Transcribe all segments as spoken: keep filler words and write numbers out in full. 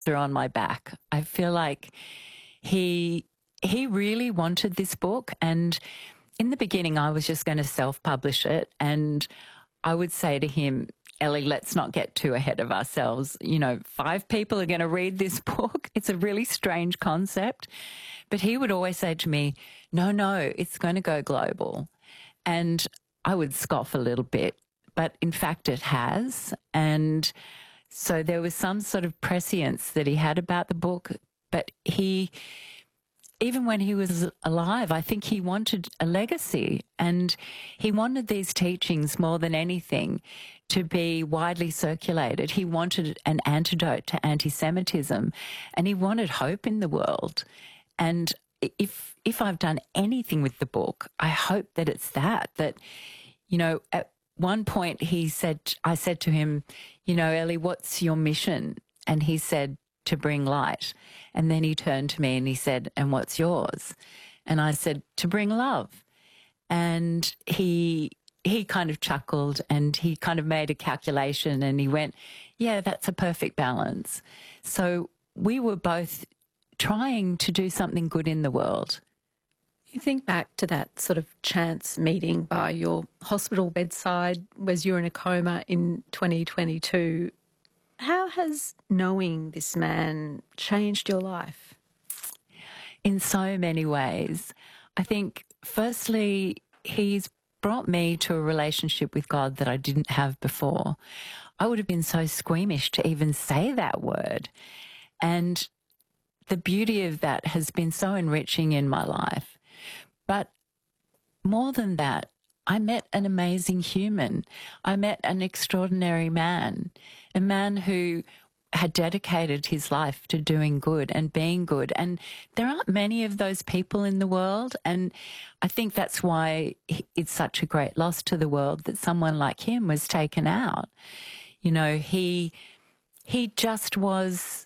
are on my back. I feel like he he really wanted this book, and in the beginning I was just going to self-publish it, and I would say to him, Ellie, let's not get too ahead of ourselves. You know, five people are going to read this book. It's a really strange concept. But he would always say to me, no, no, it's going to go global. And I would scoff a little bit, but in fact it has. And so there was some sort of prescience that he had about the book, but he, even when he was alive, I think he wanted a legacy, and he wanted these teachings more than anything to be widely circulated. He wanted an antidote to anti-Semitism, and he wanted hope in the world. And if if I've done anything with the book, I hope that it's that, that, you know, at one point he said, I said to him, you know, Ellie, what's your mission? And he said, to bring light. And then he turned to me and he said, and what's yours? And I said, to bring love. And he he kind of chuckled, and he kind of made a calculation, and he went, yeah, that's a perfect balance. So we were both trying to do something good in the world. You think back to that sort of chance meeting by your hospital bedside as you were in a coma in twenty twenty-two. How has knowing this man changed your life? In so many ways. I think, firstly, he's brought me to a relationship with God that I didn't have before. I would have been so squeamish to even say that word. And the beauty of that has been so enriching in my life. But more than that, I met an amazing human. I met an extraordinary man, a man who had dedicated his life to doing good and being good. And there aren't many of those people in the world. And I think that's why it's such a great loss to the world that someone like him was taken out. You know, he, he just was,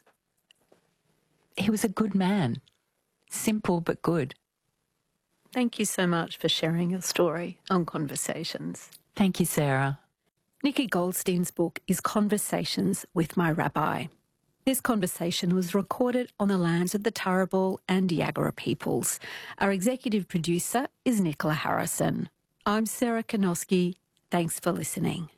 he was a good man, simple but good. Thank you so much for sharing your story on Conversations. Thank you, Sarah. Nikki Goldstein's book is Conversations with My Rabbi. This conversation was recorded on the lands of the Turrbal and Yagara peoples. Our executive producer is Nicola Harrison. I'm Sarah Kanoski. Thanks for listening.